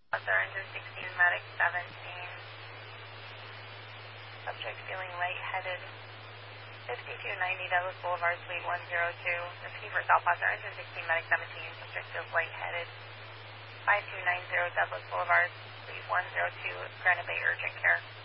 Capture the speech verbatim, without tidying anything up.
Officer Engine sixteen, Medic seventeen. Subject feeling lightheaded. fifty-two ninety Douglas Boulevard, Suite one oh two. Repeat for South Officer Engine sixteen, Medic seventeen. Subject feels lightheaded. five two nine zero Douglas Boulevard, Suite one oh two, Granite Bay Urgent Care.